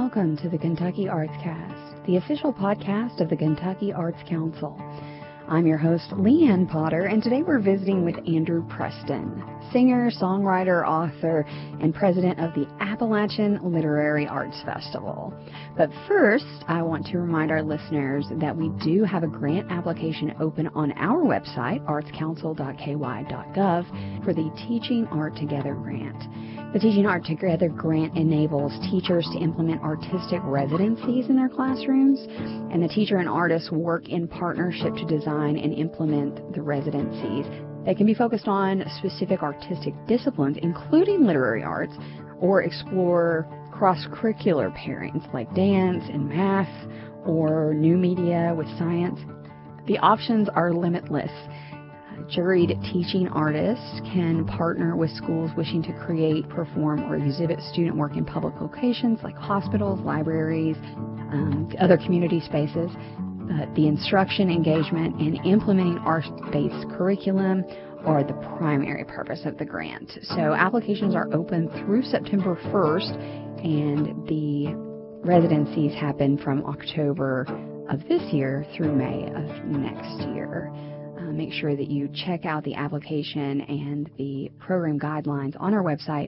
welcome to the Kentucky Arts Cast, the official podcast of the Kentucky Arts Council. I'm your host, Leanne Potter, and today we're visiting with Andrew Preston, singer, songwriter, author, and president of the Appalachian Literary Arts Festival. But first, I want to remind our listeners that we do have a grant application open on our website, artscouncil.ky.gov, for the Teaching Art Together grant. The Teaching Art Together grant enables teachers to implement artistic residencies in their classrooms, and the teacher and artists work in partnership to design and implement the residencies. They can be focused on specific artistic disciplines, including literary arts, or explore cross-curricular pairings like dance and math or new media with science. The options are limitless. Juried teaching artists can partner with schools wishing to create, perform, or exhibit student work in public locations like hospitals, libraries, other community spaces. The instruction, engagement, and implementing art-based curriculum are the primary purpose of the grant. So applications are open through September 1st, and the residencies happen from October of this year through May of next year. Make sure that you check out the application and the program guidelines on our website,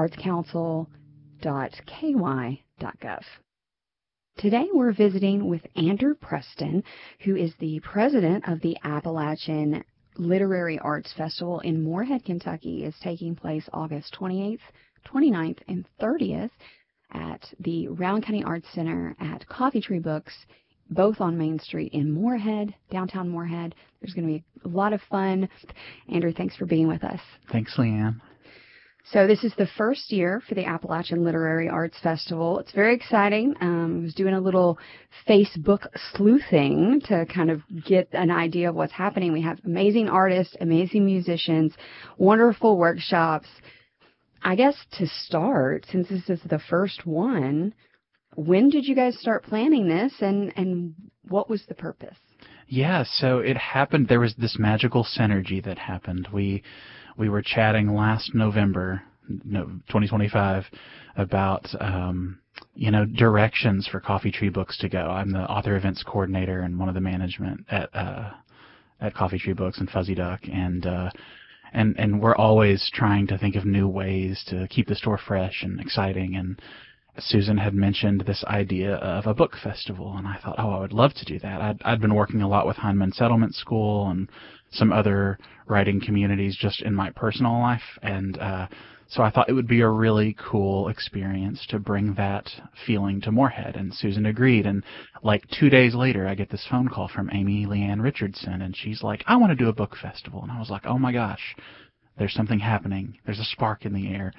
artscouncil.ky.gov. Today we're visiting with Andrew Preston, who is the president of the Appalachian Literary Arts Festival in Moorhead, Kentucky. It's taking place August 28th, 29th, and 30th at the Rowan County Arts Center at Coffee Tree Books, both on Main Street in Moorhead, downtown Moorhead. There's going to be a lot of fun. Andrew, thanks for being with us. Thanks, Leanne. So this is the first year for the Appalachian Literary Arts Festival. It's very exciting. I was doing a little Facebook sleuthing to kind of get an idea of what's happening. We have amazing artists, amazing musicians, wonderful workshops. I guess to start, since this is the first one, when did you guys start planning this, and what was the purpose? Yeah, so it happened. There was this magical synergy that happened. We were chatting last November, 2025, about directions for Coffee Tree Books to go. I'm the author events coordinator and one of the management at Coffee Tree Books and Fuzzy Duck, and we're always trying to think of new ways to keep the store fresh and exciting. And Susan had mentioned this idea of a book festival, and I thought, I would love to do that. I'd been working a lot with Heinemann Settlement School and some other writing communities just in my personal life, and so I thought it would be a really cool experience to bring that feeling to Moorhead, and Susan agreed. And like 2 days later, I get this phone call from Amy Leanne Richardson, and she's like, I want to do a book festival. And I was like, oh my gosh, there's something happening. There's a spark in the air.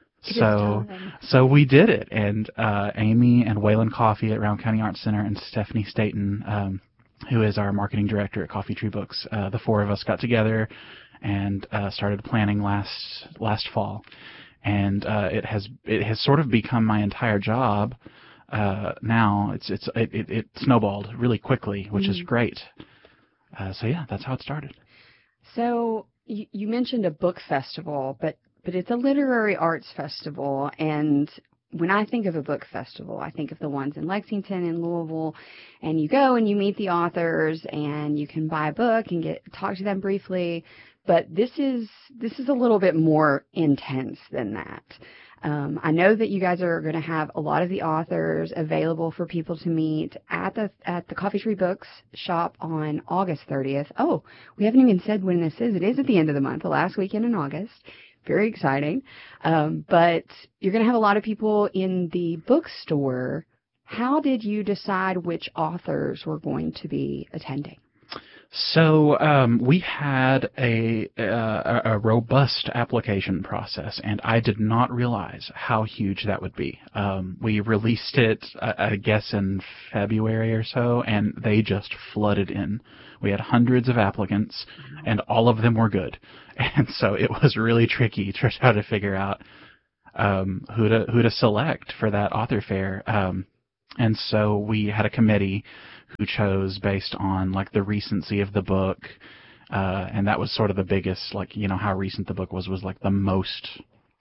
So we did it, and Amy and Waylon Coffey at Rowan County Arts Center and Stephanie Staten, who is our marketing director at Coffee Tree Books, the four of us got together and started planning last fall, and it has sort of become my entire job now. It snowballed really quickly, which is great. So yeah, that's how it started. So you mentioned a book festival, but it's a literary arts festival, and when I think of a book festival, I think of the ones in Lexington and Louisville, and you go and you meet the authors, and you can buy a book and talk to them briefly. But this is a little bit more intense than that. I know that you guys are going to have a lot of the authors available for people to meet at the Coffee Tree Books shop on August 30th. Oh, we haven't even said when this is. It is at the end of the month, the last weekend in August. Very exciting. But you're going to have a lot of people in the bookstore. How did you decide which authors were going to be attending? So we had a robust application process, and I did not realize how huge that would be. We released it, I guess, in February or so, and they just flooded in. We had hundreds of applicants, and all of them were good. And so it was really tricky to try to figure out who to select for that author fair. And so we had a committee who chose based on like the recency of the book, and that was sort of the biggest, how recent the book was like the most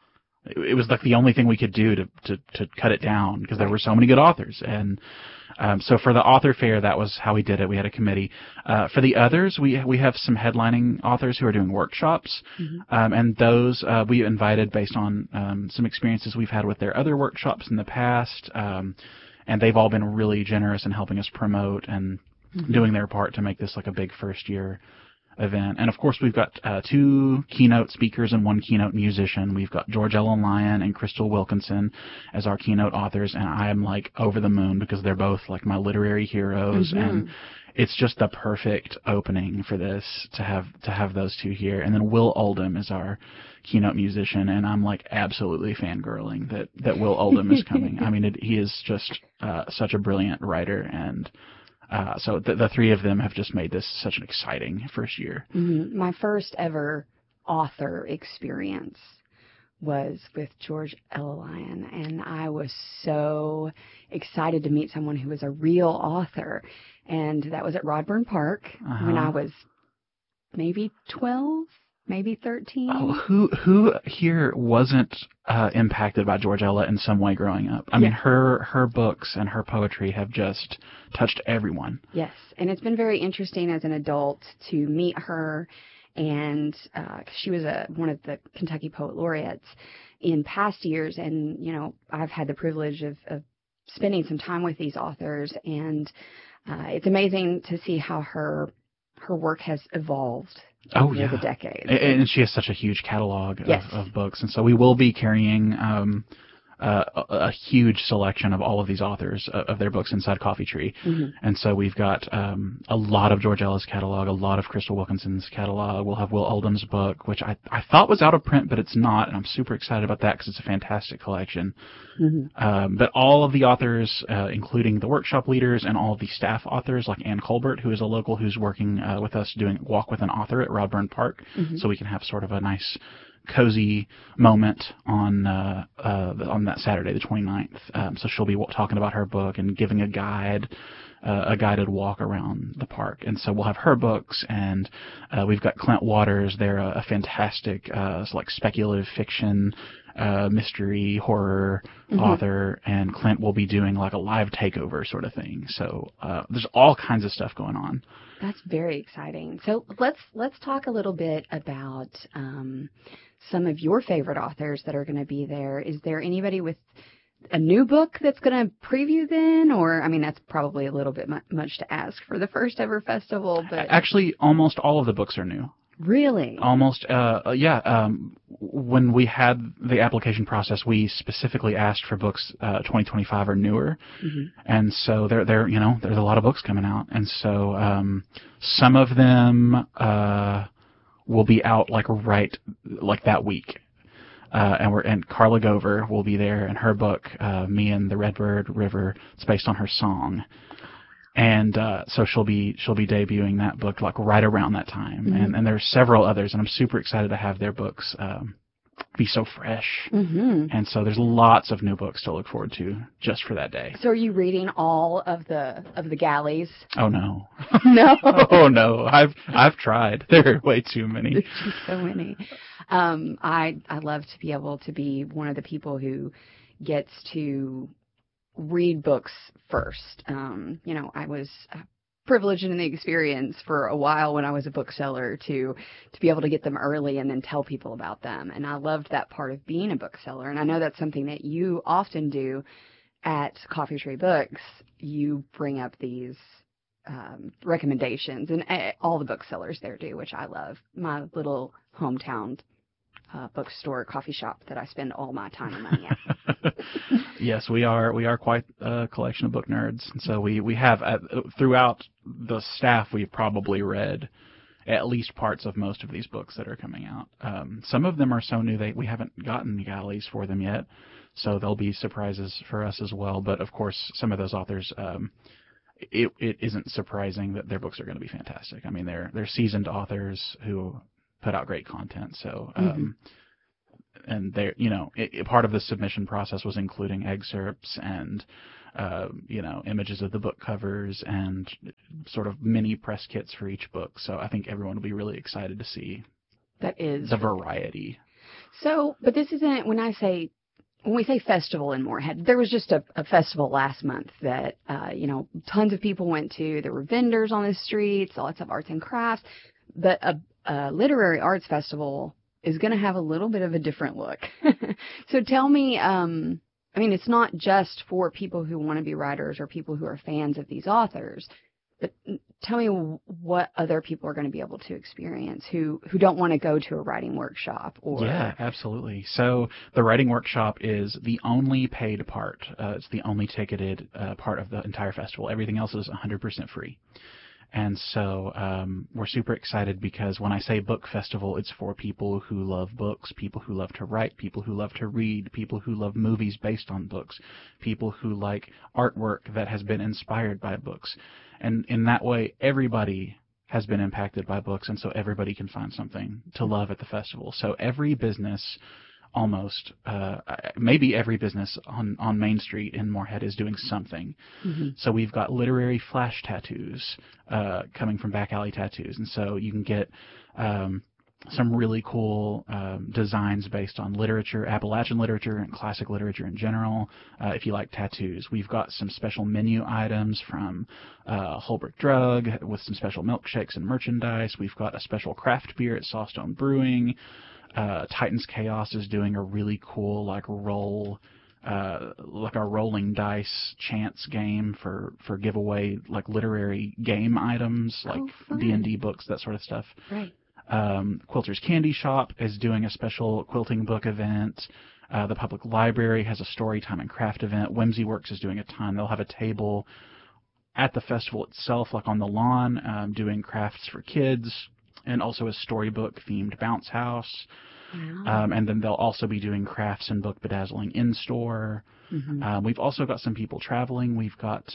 it was like the only thing we could do to cut it down because there were so many good authors. And so for the author fair, that was how we did it. We had a committee. For the others, we have some headlining authors who are doing workshops, and those we invited based on some experiences we've had with their other workshops in the past, and they've all been really generous in helping us promote and doing their part to make this like a big first year event. And of course, we've got 2 keynote speakers and 1 keynote musician. We've got George Ellen Lyon and Crystal Wilkinson as our keynote authors, and I am like over the moon because they're both like my literary heroes, and it's just the perfect opening for this to have those 2 here. And then Will Oldham is our keynote musician, and I'm like absolutely fangirling that Will Oldham is coming. I mean, he is just such a brilliant writer, and so the 3 of them have just made this such an exciting first year. My first ever author experience was with George Ella Lyon, and I was so excited to meet someone who was a real author. And that was at Rodburn Park when I was maybe 12, maybe 13. Oh, who here wasn't impacted by George Ella in some way growing up? I mean, her books and her poetry have just touched everyone. Yes, and it's been very interesting as an adult to meet her, and she was one of the Kentucky Poet Laureates in past years, and I've had the privilege of spending some time with these authors, and it's amazing to see how her work has evolved over the decades. And she has such a huge catalog of books. And so we will be carrying a huge selection of all of these authors of their books inside Coffee Tree. And so we've got a lot of George Ella's catalog, a lot of Crystal Wilkinson's catalog. We'll have Will Oldham's book, which I thought was out of print, but it's not. And I'm super excited about that because it's a fantastic collection. But all of the authors, including the workshop leaders and all of the staff authors, like Ann Colbert, who is a local who's working with us doing Walk with an Author at Rodburn Park, so we can have sort of a nice cozy moment on that Saturday, the 29th. So she'll be talking about her book and giving a guided walk around the park. And so we'll have her books, and we've got Clint Waters. They're a fantastic like speculative fiction, mystery, horror author, and Clint will be doing like a live takeover sort of thing. So there's all kinds of stuff going on. That's very exciting. So let's talk a little bit about some of your favorite authors that are going to be there. Is there anybody with a new book that's going to preview then? Or, I mean, that's probably a little bit much to ask for the first ever festival. But actually, almost all of the books are new. Really? Almost, when we had the application process, we specifically asked for books 2025 or newer, and so there's a lot of books coming out, and so some of them will be out like that week, and Carla Gover will be there, and her book, Me and the Redbird River, it's based on her song. And so she'll be debuting that book like right around that time, and there's several others, and I'm super excited to have their books be so fresh. And so there's lots of new books to look forward to just for that day. So are you reading all of the galleys? Oh no, no. Oh no, I've tried. There are way too many. There's just so many. I love to be able to be one of the people who gets to read books first. I was privileged in the experience for a while when I was a bookseller to be able to get them early and then tell people about them. And I loved that part of being a bookseller. And I know that's something that you often do at Coffee Tree Books. You bring up these recommendations, and all the booksellers there do, which I love. My little hometown bookstore, coffee shop that I spend all my time and money at. Yes, we are quite a collection of book nerds, and so we have throughout the staff we've probably read at least parts of most of these books that are coming out. Some of them are so new we haven't gotten galleys for them yet, so they'll be surprises for us as well. But of course, some of those authors, it isn't surprising that their books are going to be fantastic. I mean, they're seasoned authors who put out great content. So, and they're, part of the submission process was including excerpts and, images of the book covers and sort of mini press kits for each book. So I think everyone will be really excited to see the variety. So, but this isn't, when we say festival in Moorhead, there was just a festival last month that, tons of people went to. There were vendors on the streets, lots of arts and crafts. But a literary arts festival is going to have a little bit of a different look. So tell me, it's not just for people who want to be writers or people who are fans of these authors, but tell me what other people are going to be able to experience who don't want to go to a writing workshop. Yeah, absolutely. So the writing workshop is the only paid part. It's the only ticketed part of the entire festival. Everything else is 100% free. And so we're super excited because when I say book festival, it's for people who love books, people who love to write, people who love to read, people who love movies based on books, people who like artwork that has been inspired by books. And in that way, everybody has been impacted by books, and so everybody can find something to love at the festival. So every business, almost, maybe every business on Main Street in Moorhead is doing something. Mm-hmm. So we've got literary flash tattoos coming from Back Alley Tattoos, and so you can get some really cool designs based on literature, Appalachian literature, and classic literature in general, if you like tattoos. We've got some special menu items from Holbrook Drug with some special milkshakes and merchandise. We've got a special craft beer at Sawstone Brewing. Titans Chaos is doing a really cool like a rolling dice chance game for giveaway like literary game items like D&D books, that sort of stuff. Right. Quilter's Candy Shop is doing a special quilting book event. The public library has a story time and craft event. Whimsy Works is doing a ton. They'll have a table at the festival itself, like on the lawn, doing crafts for kids, and also a storybook themed bounce house. Wow. And then they'll also be doing crafts and book bedazzling in store. Mm-hmm. We've also got some people traveling. We've got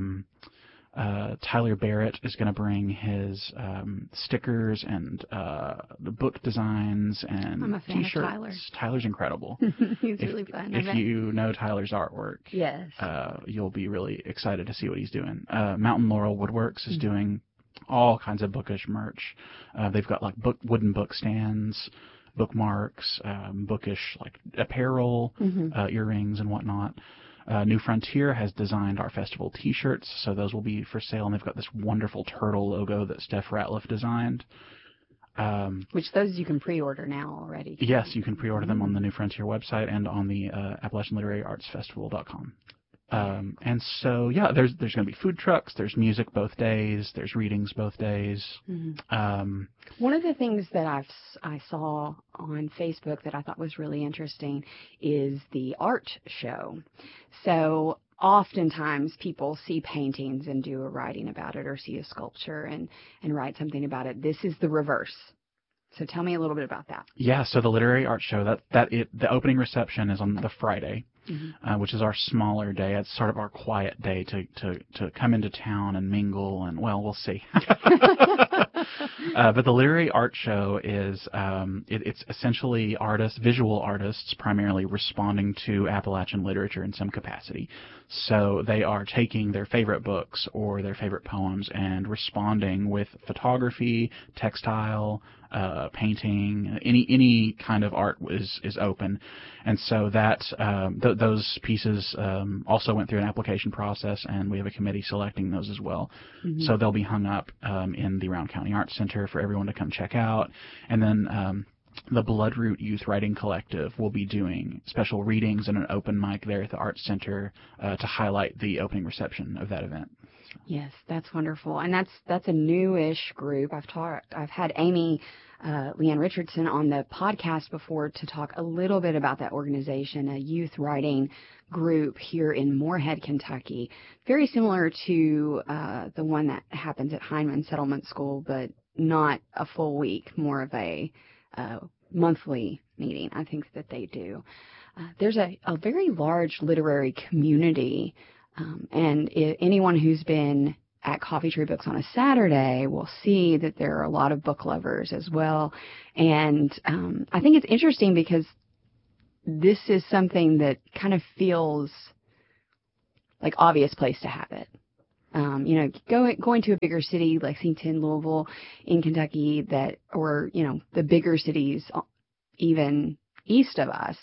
Tyler Barrett is going to bring his stickers and the book designs and I'm a fan T-shirts. Of Tyler. Tyler's incredible. He's really fun. If you know Tyler's artwork, yes, you'll be really excited to see what he's doing. Mountain Laurel Woodworks is doing all kinds of bookish merch. They've got like wooden book stands, bookmarks, bookish like apparel, earrings and whatnot. New Frontier has designed our festival T-shirts, so those will be for sale, and they've got this wonderful turtle logo that Steph Ratliff designed. Which those you can pre-order now already. Yes, you can pre-order them on the New Frontier website and on the Appalachian Literary Arts Festival.com. And so, yeah, there's going to be food trucks, there's music both days, there's readings both days. Mm-hmm. One of the things that I saw on Facebook that I thought was really interesting is the art show. So oftentimes people see paintings and do a writing about it or see a sculpture and write something about it. This is the reverse. So tell me a little bit about that. Yeah, so the Literary Art Show, the opening reception is on the Friday, which is our smaller day. It's sort of our quiet day to come into town and mingle, and, well, we'll see. But the Literary Art Show is it's essentially visual artists primarily responding to Appalachian literature in some capacity. So they are taking their favorite books or their favorite poems and responding with photography, textile, painting, any kind of art is open, and so that those pieces also went through an application process, and we have a committee selecting those as well. Mm-hmm. So they'll be hung up in the Round County Arts Center for everyone to come check out, and then the Bloodroot Youth Writing Collective will be doing special readings and an open mic there at the Arts Center to highlight the opening reception of that event. Yes, that's wonderful, and that's a newish group. I've had Amy Leanne Richardson on the podcast before to talk a little bit about that organization, a youth writing group here in Moorhead, Kentucky, very similar to the one that happens at Heinemann Settlement School, but not a full week, more of a monthly meeting, I think that they do. There's a very large literary community. And anyone who's been at Coffee Tree Books on a Saturday will see that there are a lot of book lovers as well. And I think it's interesting because this is something that kind of feels like obvious place to have it. Going to a bigger city, Lexington, Louisville, in Kentucky, or the bigger cities, even east of us.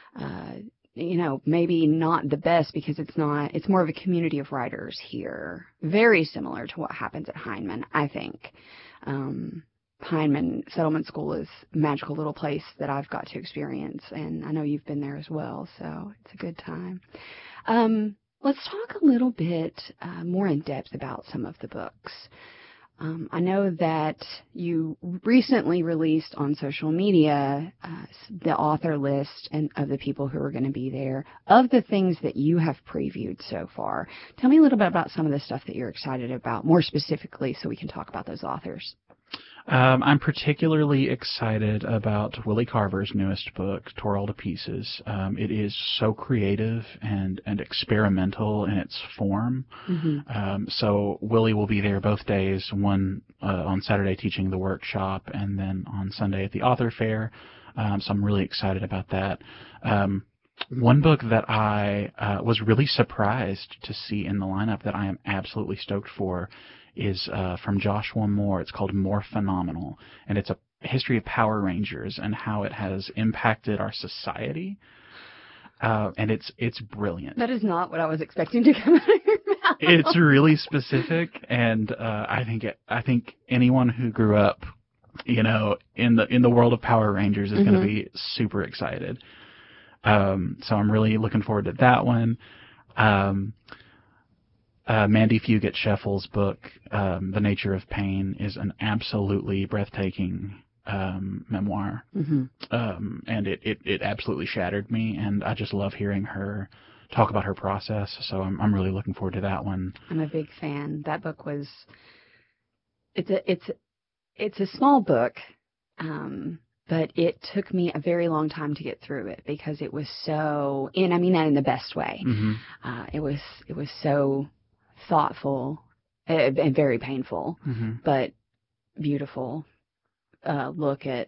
Maybe not the best because it's more of a community of writers here. Very similar to what happens at Heinemann, I think. Heinemann Settlement School is a magical little place that I've got to experience, and I know you've been there as well, so it's a good time. Let's talk a little bit more in depth about some of the books. I know that you recently released on social media the author list and of the people who are going to be there, of the things that you have previewed so far. Tell me a little bit about some of the stuff that you're excited about, more specifically, so we can talk about those authors. I'm particularly excited about Willie Carver's newest book, Tore All to Pieces. It is so creative and experimental in its form. Mm-hmm. So Willie will be there both days, one on Saturday teaching the workshop, and then on Sunday at the author fair. So I'm really excited about that. One book that I was really surprised to see in the lineup that I am absolutely stoked for is from Joshua Moore. It's called More Phenomenal, and it's a history of Power Rangers and how it has impacted our society. And it's brilliant. That is not what I was expecting to come out of your mouth. It's really specific, and I think anyone who grew up, in the world of Power Rangers is Mm-hmm. going to be super excited. So I'm really looking forward to that one. Mandy Fugit Scheffel's book, The Nature of Pain, is an absolutely breathtaking memoir. Mm-hmm. And it absolutely shattered me, and I just love hearing her talk about her process, so I'm really looking forward to that one. I'm a big fan. That book was it's a small book, but it took me a very long time to get through it because it was so, and I mean that in the best way. Mm-hmm. It was so thoughtful and very painful, Mm-hmm. but beautiful look at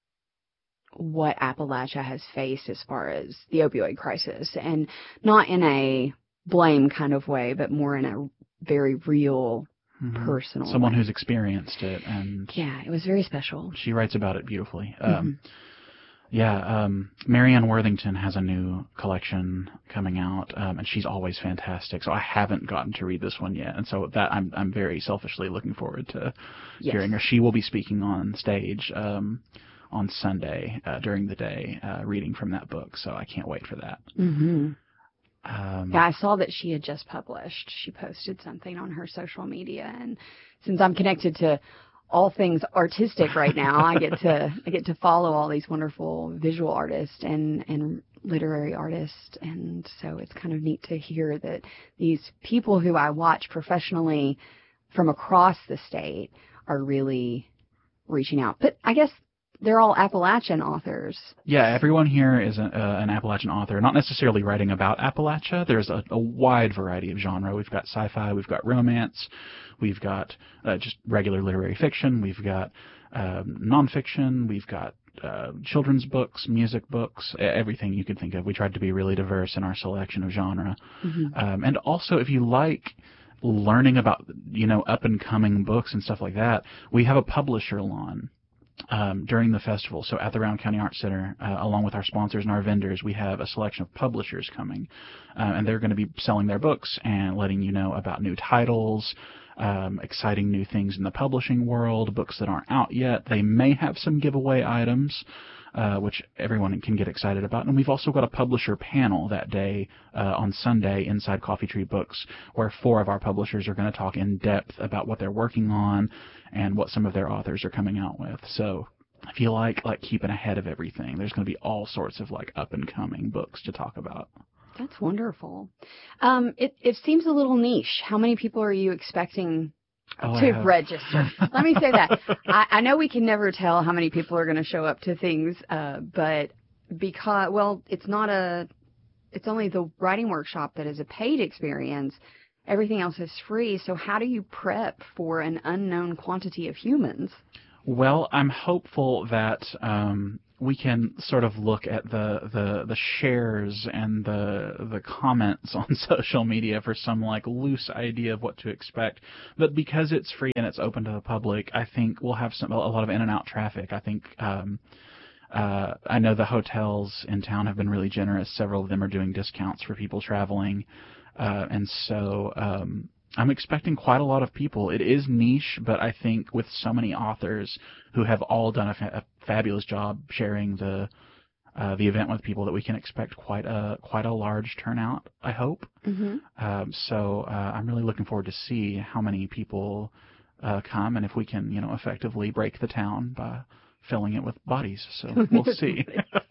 what Appalachia has faced as far as the opioid crisis, and not in a blame kind of way, but more in a very real, Mm-hmm. personal Someone way. who's experienced it, and Yeah, it was very special. she writes about it beautifully. Mm-hmm. Marianne Worthington has a new collection coming out, and she's always fantastic. So I haven't gotten to read this one yet, and so that I'm very selfishly looking forward to hearing her. She will be speaking on stage on Sunday during the day, reading from that book. So I can't wait for that. Mm-hmm. Yeah, I saw that she had just published. She posted something on her social media, and since I'm connected to all things artistic right now, I get to follow all these wonderful visual artists and literary artists, and so it's kind of neat to hear that these people who I watch professionally from across the state are really reaching out. But I guess they're all Appalachian authors. Yeah, everyone here is an Appalachian author, not necessarily writing about Appalachia. There's a wide variety of genre. We've got sci-fi, we've got romance, we've got just regular literary fiction, we've got nonfiction, we've got children's books, music books, everything you could think of. We tried to be really diverse in our selection of genre. Mm-hmm. And also, if you like learning about, up-and-coming books and stuff like that, we have a publisher lawn during the festival. So at the Round County Arts Center, along with our sponsors and our vendors, we have a selection of publishers coming, and they're going to be selling their books and letting you know about new titles, exciting new things in the publishing world, books that aren't out yet. They may have some giveaway items, which everyone can get excited about. And we've also got a publisher panel that day on Sunday inside Coffee Tree Books, where 4 of our publishers are going to talk in depth about what they're working on and what some of their authors are coming out with. So if you like keeping ahead of everything, there's going to be all sorts of up-and-coming books to talk about. That's wonderful. It seems a little niche. How many people are you expecting to register? Let me say that. I know we can never tell how many people are going to show up to things, but because, it's only the writing workshop that is a paid experience. Everything else is free. So how do you prep for an unknown quantity of humans? Well, I'm hopeful that we can sort of look at the shares and the comments on social media for some loose idea of what to expect. But because it's free and it's open to the public, I think we'll have a lot of in and out traffic. I think I know the hotels in town have been really generous. Several of them are doing discounts for people traveling. And so I'm expecting quite a lot of people. It is niche, but I think with so many authors who have all done a fabulous job sharing the event with people, that we can expect quite a large turnout, I hope. Mm-hmm. So I'm really looking forward to see how many people come, and if we can, effectively break the town by filling it with bodies. So we'll see.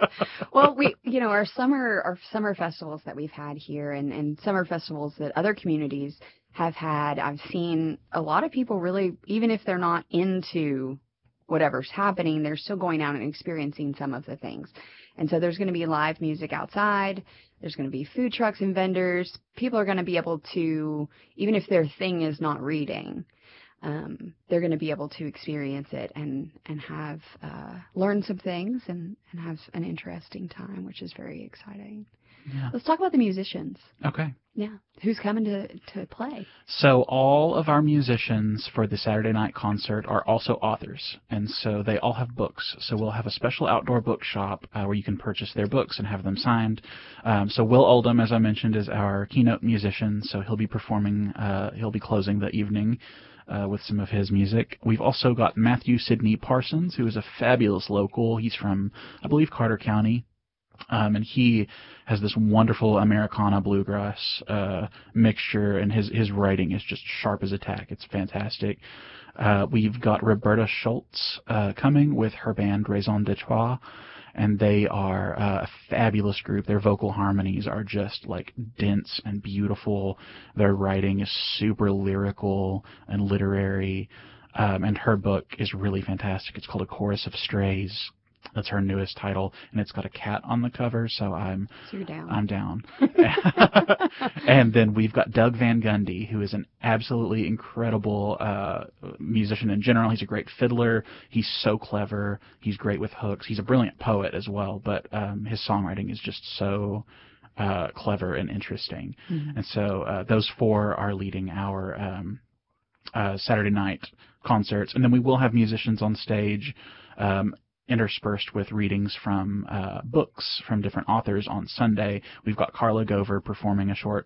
Well, our summer festivals that we've had here, and summer festivals that other communities have had, I've seen a lot of people really, even if they're not into whatever's happening, they're still going out and experiencing some of the things. And so there's going to be live music outside. There's going to be food trucks and vendors. People are going to be able to, even if their thing is not reading, they're going to be able to experience it and have learn some things and have an interesting time, which is very exciting. Yeah. Let's talk about the musicians. Okay. Yeah. Who's coming to play? So all of our musicians for the Saturday night concert are also authors, and so they all have books. So we'll have a special outdoor bookshop where you can purchase their books and have them signed. So Will Oldham, as I mentioned, is our keynote musician, so he'll be performing, he'll be closing the evening with some of his music. We've also got Matthew Sidney Parsons, who is a fabulous local. He's from, I believe, Carter County. And he has this wonderful Americana bluegrass mixture, and his writing is just sharp as a tack. It's fantastic. We've got Roberta Schultz coming with her band Raison de Trois, and they are a fabulous group. Their vocal harmonies are just like dense and beautiful. Their writing is super lyrical and literary, and her book is really fantastic. It's called A Chorus of Strays. That's her newest title, and it's got a cat on the cover, so you're down. I'm down. And then we've got Doug Van Gundy, who is an absolutely incredible musician in general. He's a great fiddler. He's so clever. He's great with hooks. He's a brilliant poet as well, but his songwriting is just so clever and interesting. Mm-hmm. And so those four are leading our Saturday night concerts, and then we will have musicians on stage interspersed with readings from books from different authors on Sunday. We've got Carla Gover performing a short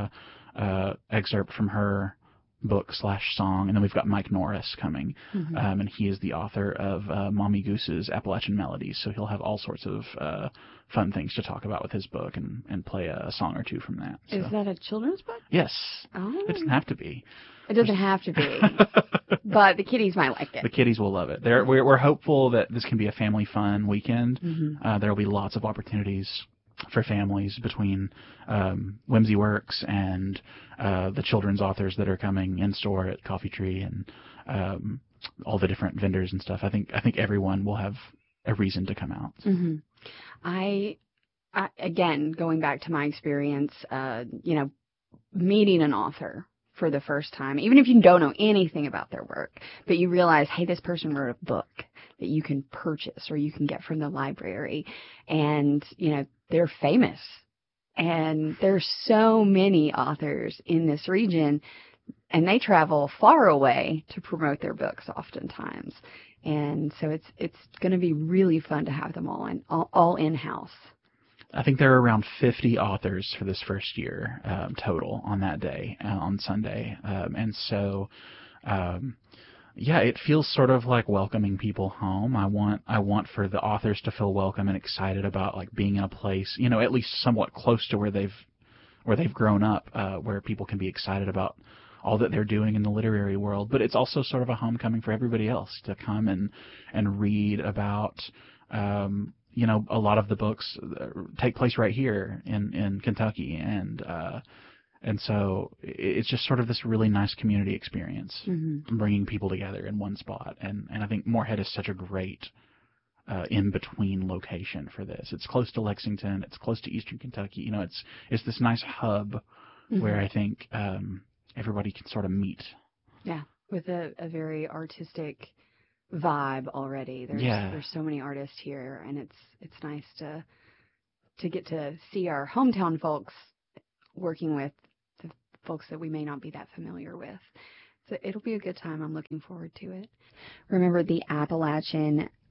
excerpt from her book/song, and then we've got Mike Norris coming, mm-hmm. And he is the author of Mommy Goose's Appalachian Melodies, so he'll have all sorts of fun things to talk about with his book and play a song or two from that. So. Is that a children's book? Yes. Oh. It doesn't have to be. It doesn't have to be, but the kiddies might like it. The kiddies will love it. We're hopeful that this can be a family fun weekend. Mm-hmm. There will be lots of opportunities for families between Whimsy Works and the children's authors that are coming in store at Coffee Tree and all the different vendors and stuff. I think everyone will have a reason to come out. So. Mm-hmm. I again, going back to my experience, meeting an author for the first time, even if you don't know anything about their work, but you realize, hey, this person wrote a book that you can purchase or you can get from the library, and they're famous, and there's so many authors in this region, and they travel far away to promote their books oftentimes, and so it's going to be really fun to have them all in-house. I think there are around 50 authors for this first year total on that day, on Sunday. And so, it feels sort of like welcoming people home. I want for the authors to feel welcome and excited about like being in a place, at least somewhat close to where they've grown up, where people can be excited about all that they're doing in the literary world. But it's also sort of a homecoming for everybody else to come and read about. A lot of the books take place right here in Kentucky, and so it's just sort of this really nice community experience, mm-hmm. bringing people together in one spot. And I think Morehead is such a great in-between location for this. It's close to Lexington. It's close to Eastern Kentucky. It's this nice hub mm-hmm. where I think everybody can sort of meet. Yeah, with a very artistic vibe already. There's so many artists here, and it's nice to get to see our hometown folks working with the folks that we may not be that familiar with. So it'll be a good time. I'm looking forward to it. Remember, the Appalachian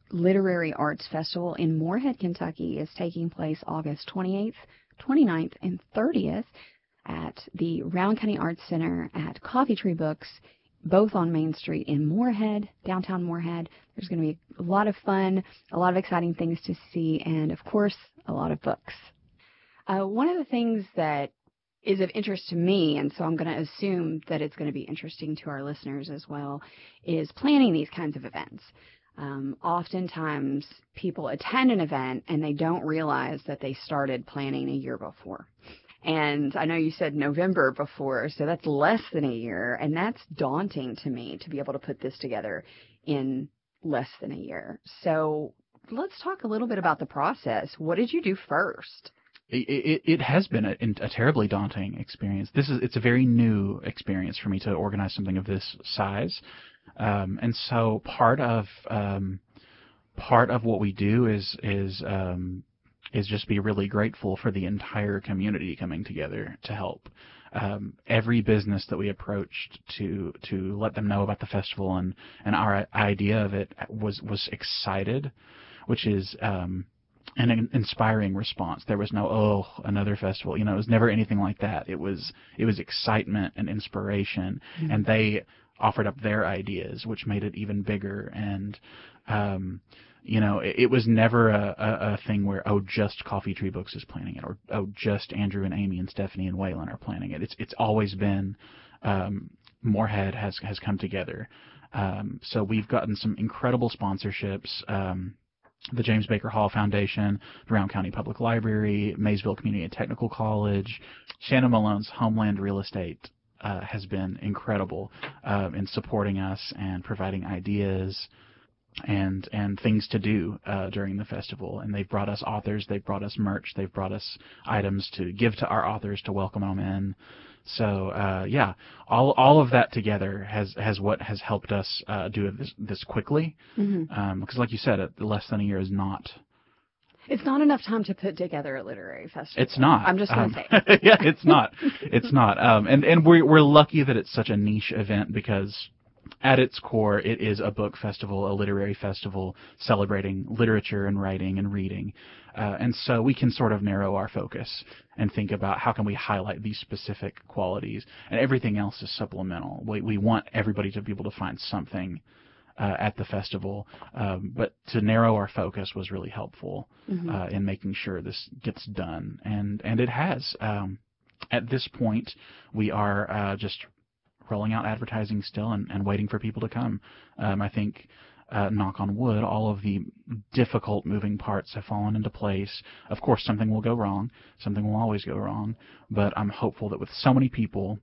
Literary Arts Festival in Moorhead, Kentucky is taking place August 28th, 29th, and 30th at the Round County Arts Center at Coffee Tree Books, both on Main Street in Moorhead, downtown Moorhead. There's going to be a lot of fun, a lot of exciting things to see, and, of course, a lot of books. One of the things that is of interest to me, and so I'm going to assume that it's going to be interesting to our listeners as well, is planning these kinds of events. Oftentimes, people attend an event and they don't realize that they started planning a year before. And I know you said November before, so that's less than a year, and that's daunting to me to be able to put this together in less than a year. So let's talk a little bit about the process. What did you do first? It has been a terribly daunting experience. It's a very new experience for me to organize something of this size, and so part of what we do is just be really grateful for the entire community coming together to help. Every business that we approached to let them know about the festival and our idea of it was excited, which is an inspiring response. There was no, another festival. It was never anything like that. It was excitement and inspiration, and they offered up their ideas, which made it even bigger. And it was never a thing where, just Coffee Tree Books is planning it, or just Andrew and Amy and Stephanie and Waylon are planning it. It's always been Moorhead has come together. So we've gotten some incredible sponsorships. The James Baker Hall Foundation, the Round County Public Library, Maysville Community and Technical College, Shannon Malone's Homeland Real Estate has been incredible in supporting us and providing ideas and things to do during the festival. And they've brought us authors, they've brought us merch, they've brought us items to give to our authors to welcome them in. So all of that together has helped us do this quickly. Because like you said, less than a year is not. It's not enough time to put together a literary festival. It's not. I'm just going to say. Yeah, it's not. It's not. And we're lucky that it's such a niche event, because at its core, it is a book festival, a literary festival celebrating literature and writing and reading. And so we can sort of narrow our focus and think about how can we highlight these specific qualities, and everything else is supplemental. We want everybody to be able to find something at the festival, but to narrow our focus was really helpful in making sure this gets done, and it has. At this point, we are just rolling out advertising still and waiting for people to come. I think, knock on wood, all of the difficult moving parts have fallen into place. Of course, something will go wrong. Something will always go wrong. But I'm hopeful that with so many people,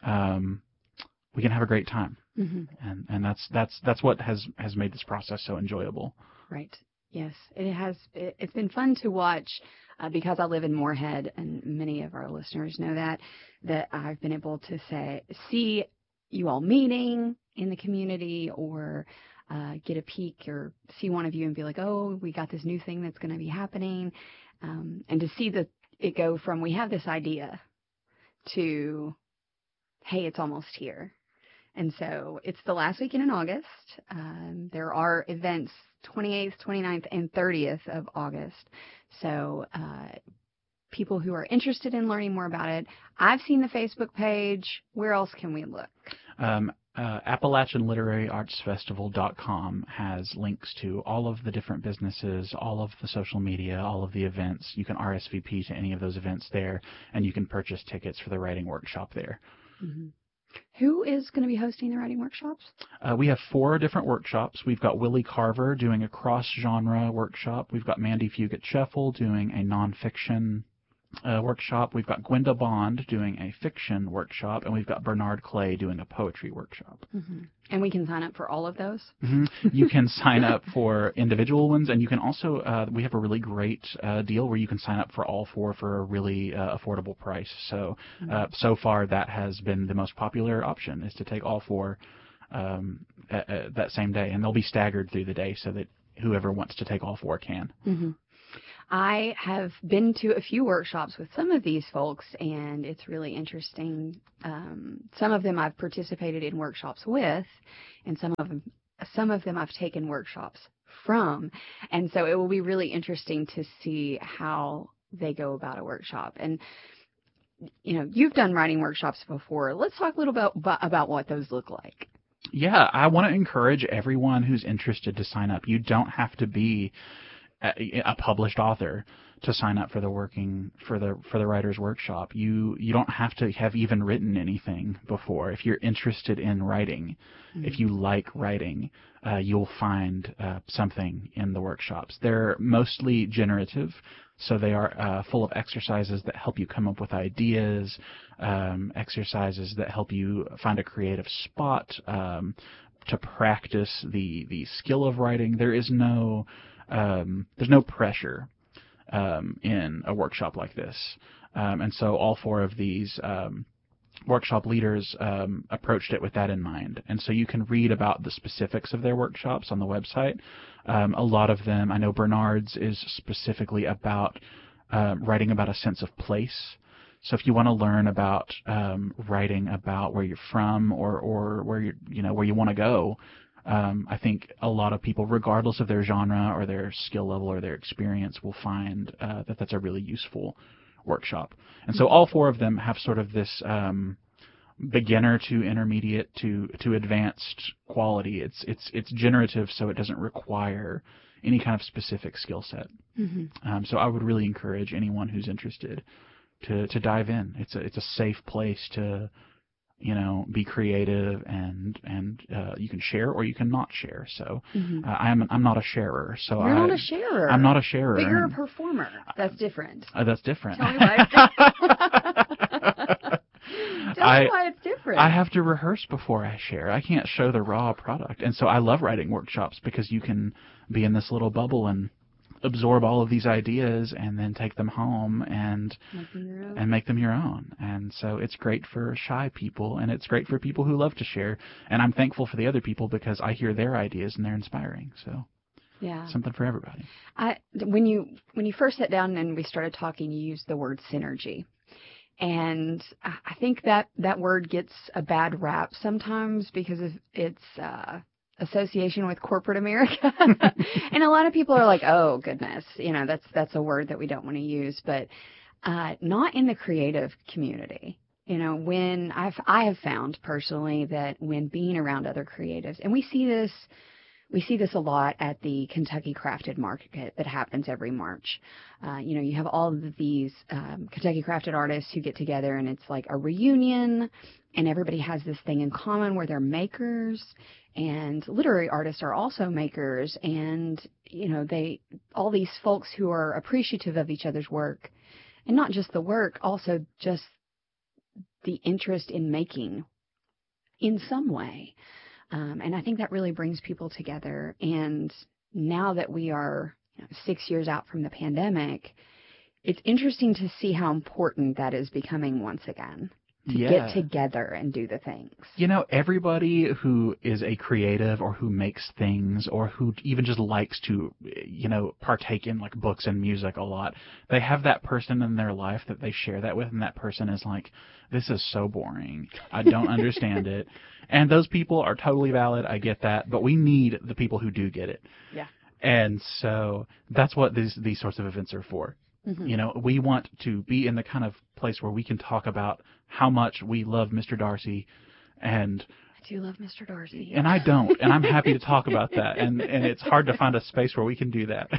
we can have a great time. And that's what has made this process so enjoyable. Right. Yes, it has. It's been fun to watch. Because I live in Moorhead, and many of our listeners know that I've been able to see you all meeting in the community, or get a peek or see one of you and be like, oh, we got this new thing that's going to be happening. And to see it go from, we have this idea, to, hey, it's almost here. And so it's the last weekend in August. There are events 28th, 29th, and 30th of August. So people who are interested in learning more about it, I've seen the Facebook page. Where else can we look? AppalachianLiteraryArtsFestival.com has links to all of the different businesses, all of the social media, all of the events. You can RSVP to any of those events there, and you can purchase tickets for the writing workshop there. Who is going to be hosting the writing workshops? We have 4 different workshops. We've got Willie Carver doing a cross-genre workshop. We've got Mandy Fugit-Scheffel doing a nonfiction workshop. We've got Gwenda Bond doing a fiction workshop, and we've got Bernard Clay doing a poetry workshop. And we can sign up for all of those? You can sign up for individual ones, and you can also, we have a really great deal where you can sign up for all 4 for a really affordable price. So, so far that has been the most popular option, is to take all 4 that same day, and they'll be staggered through the day so that whoever wants to take all 4 can. I have been to a few workshops with some of these folks, and it's really interesting. Some of them I've participated in workshops with, and some of them I've taken workshops from. And so it will be really interesting to see how they go about a workshop. And, you've done writing workshops before. Let's talk a little bit about what those look like. Yeah, I want to encourage everyone who's interested to sign up. You don't have to be a published author to sign up for the writer's workshop. You don't have to have even written anything before. If you're interested in writing, if you like writing, you'll find something in the workshops. They're mostly generative, so they are full of exercises that help you come up with ideas, exercises that help you find a creative spot to practice the skill of writing. There's no pressure in a workshop like this. And so all four of these workshop leaders approached it with that in mind. And so you can read about the specifics of their workshops on the website. A lot of them, I know Bernard's is specifically about writing about a sense of place. So if you want to learn about writing about where you're from or where where you want to go, I think a lot of people, regardless of their genre or their skill level or their experience, will find that that's a really useful workshop. And so all four of them have sort of this beginner to intermediate to advanced quality. It's generative, so it doesn't require any kind of specific skill set. So I would really encourage anyone who's interested to dive in. It's a safe place to be creative and you can share or you can not share. So I'm not a sharer. So You're not a sharer. I'm not a sharer. But you're a performer. That's different. That's different. Tell me why it's different. Tell me why it's different. I have to rehearse before I share. I can't show the raw product. And so I love writing workshops because you can be in this little bubble and absorb all of these ideas and then take them home and make them your own. And so it's great for shy people and it's great for people who love to share. And I'm thankful for the other people because I hear their ideas and they're inspiring. So yeah, something for everybody. When you first sat down and we started talking, you used the word synergy. And I think that word gets a bad rap sometimes because of its association with corporate America. And a lot of people are like, oh goodness, that's a word that we don't want to use, but not in the creative community. When I have found personally that when being around other creatives, and we see this a lot at the Kentucky Crafted Market that happens every March. You have all of these Kentucky Crafted artists who get together and it's like a reunion and everybody has this thing in common where they're makers, and literary artists are also makers, and all these folks who are appreciative of each other's work, and not just the work, also just the interest in making in some way. And I think that really brings people together. And now that we are 6 years out from the pandemic, it's interesting to see how important that is becoming once again. To get together and do the things. Everybody who is a creative or who makes things or who even just likes to, partake in like books and music a lot, they have that person in their life that they share that with, and that person is like, this is so boring. I don't understand it. And those people are totally valid. I get that. But we need the people who do get it. Yeah. And so that's what these sorts of events are for. We want to be in the kind of place where we can talk about how much we love Mr. Darcy, and I do love Mr. Darcy. And I don't, and I'm happy to talk about that. And it's hard to find a space where we can do that.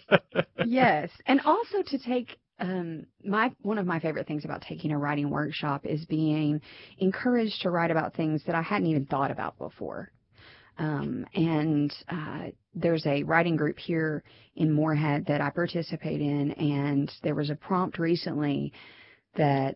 Yes, and also to take one of my favorite things about taking a writing workshop is being encouraged to write about things that I hadn't even thought about before. And there's a writing group here in Moorhead that I participate in, and there was a prompt recently that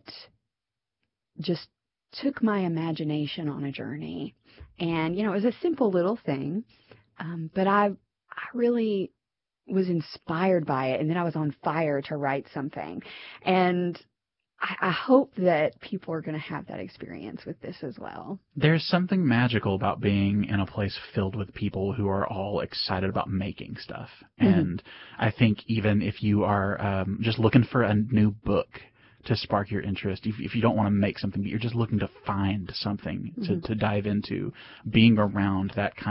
just took my imagination on a journey. And, it was a simple little thing, but I really was inspired by it, and then I was on fire to write something. And I hope that people are going to have that experience with this as well. There's something magical about being in a place filled with people who are all excited about making stuff. And I think even if you are just looking for a new book to spark your interest, if you don't want to make something, but you're just looking to find something to dive into, being around that kind